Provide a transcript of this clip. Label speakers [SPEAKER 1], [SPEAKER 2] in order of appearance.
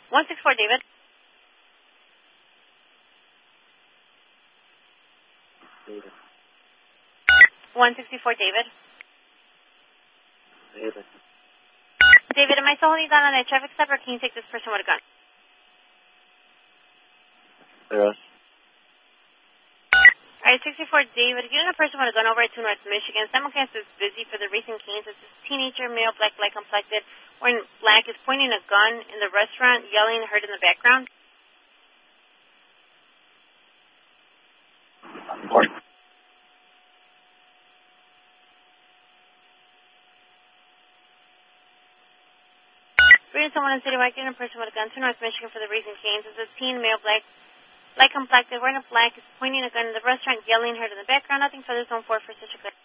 [SPEAKER 1] 164 David.
[SPEAKER 2] David.
[SPEAKER 1] 164 David.
[SPEAKER 2] David.
[SPEAKER 1] David, am I still holding down on a traffic stop, or can you take this person with a gun?
[SPEAKER 2] Yes.
[SPEAKER 1] Alright, 64 David, getting a person with a gun over at 2 North Michigan. Simulcast is busy for the recent Canes. It's this teenager, male, black, light complected, wearing black, is pointing a gun in the restaurant, yelling, heard in the background.
[SPEAKER 2] Pardon.
[SPEAKER 1] Bringing someone in citywide, getting a person with a gun, 2 North Michigan for the recent Canes. It's this teen, male, black, light complected, wearing a black, is pointing a gun in the restaurant, yelling, heard in the background. Nothing further, zone 4 for such a good.